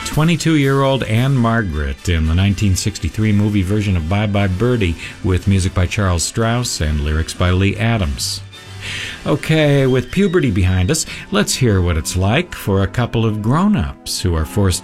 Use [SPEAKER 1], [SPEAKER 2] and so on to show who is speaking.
[SPEAKER 1] 22-year-old Anne Margaret in the 1963 movie version of Bye Bye Birdie, with music by Charles Strauss and lyrics by Lee Adams. Okay, with puberty behind us, let's hear what it's like for a couple of grown-ups who are forced